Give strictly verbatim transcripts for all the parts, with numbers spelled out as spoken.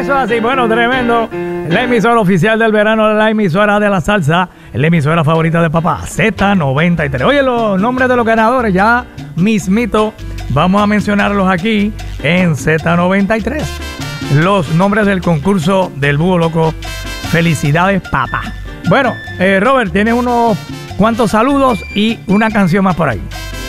Eso así, bueno, tremendo. La emisora oficial del verano, la emisora de la salsa, la emisora favorita de papá, Z noventa y tres. Oye, los nombres de los ganadores ya mismito, vamos a mencionarlos aquí en Z noventa y tres. Los nombres del concurso del Búho Loco. Felicidades, papá. Bueno, eh, Robert, tienes unos cuantos saludos y una canción más por ahí.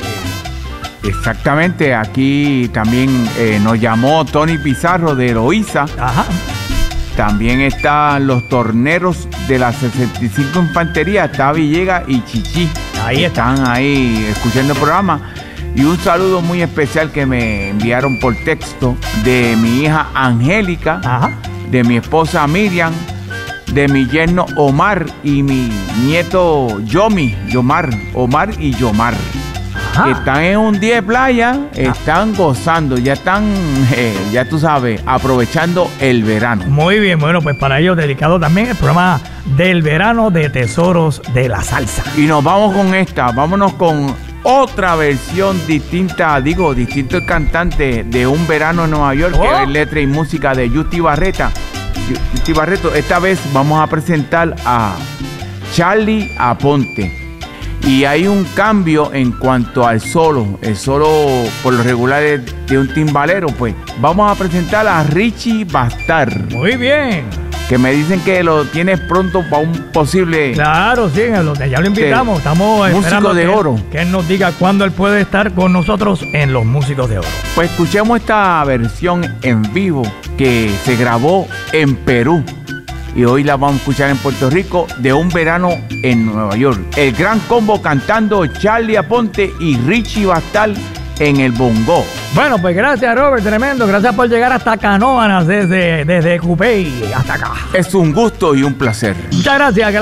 Exactamente, aquí también eh, nos llamó Tony Pizarro de Eloísa. Ajá. También están los torneros de la sesenta y cinco Infantería, está Villegas y Chichi. Ahí están. Están ahí escuchando el programa. Y un saludo muy especial que me enviaron por texto de mi hija Angélica, Ajá. de mi esposa Miriam, de mi yerno Omar y mi nieto Yomi, Yomar, Omar y Yomar. Ajá. Que están en un día de playa, están gozando, ya están, eh, ya tú sabes, aprovechando el verano. Muy bien, bueno, pues para ellos dedicado también el programa del verano de Tesoros de la Salsa. Y nos vamos con esta, vámonos con otra versión distinta, digo, distinto el cantante de Un Verano en Nueva York, Oh. que es letra y música de Yuti Barreta. Yuti Barreto, esta vez vamos a presentar a Charlie Aponte. Y hay un cambio en cuanto al solo. El solo por lo regular es de un timbalero. Pues vamos a presentar a Richie Bastar, Muy bien. que me dicen que lo tienes pronto para un posible... Claro, sí, en lo que ya lo invitamos. Estamos Músico esperando de que, Oro. que él nos diga cuándo él puede estar con nosotros en los Músicos de Oro. Pues escuchemos esta versión en vivo que se grabó en Perú. Y hoy la vamos a escuchar en Puerto Rico, de Un Verano en Nueva York. El gran combo cantando Charlie Aponte y Richie Bastar en el bongo. Bueno, pues gracias, Robert, tremendo. Gracias por llegar hasta Canóvanas desde, desde Cupey hasta acá. Es un gusto y un placer. Muchas gracias.